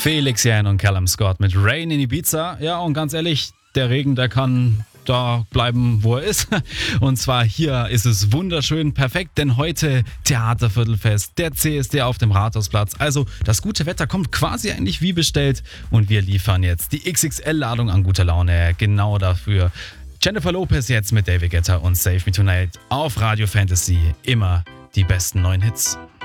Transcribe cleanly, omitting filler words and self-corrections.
Felix Jähn und Callum Scott mit Rain in Ibiza. Ja, und ganz ehrlich, der Regen, der kann da bleiben, wo er ist. Und zwar hier ist es wunderschön perfekt, denn heute Theaterviertelfest, der CSD auf dem Rathausplatz. Also das gute Wetter kommt quasi eigentlich wie bestellt und wir liefern jetzt die XXL-Ladung an guter Laune genau dafür. Jennifer Lopez jetzt mit David Guetta und Save Me Tonight auf Radio Fantasy. Immer die besten neuen Hits.